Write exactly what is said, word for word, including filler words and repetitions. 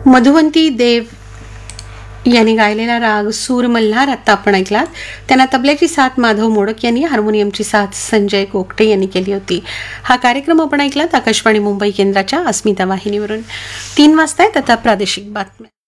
मधुवंती देव यांनी गायलेला राग सूर मल्हार आत्ता आपण ऐकलात. त्यांना तबल्याची साथ माधव मोडक यांनी, हार्मोनियमची साथ संजय कोकटे यांनी केली होती. हा कार्यक्रम आपण ऐकलात आकाशवाणी मुंबई केंद्राच्या अस्मिता वाहिनीवरून. तीन वाजता आहेत आता प्रादेशिक बातम्या.